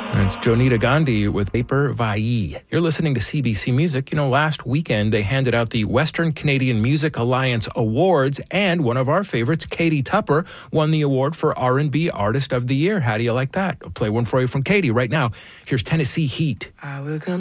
It's Jonita Gandhi with Paper Vai. You're listening to CBC Music. You know, last weekend they handed out the Western Canadian Music Alliance Awards, and one of our favorites, Katie Tupper, won the award for R&B Artist of the Year. How do you like that? I'll play one for you from Katie right now. Here's Tennessee Heat. I will come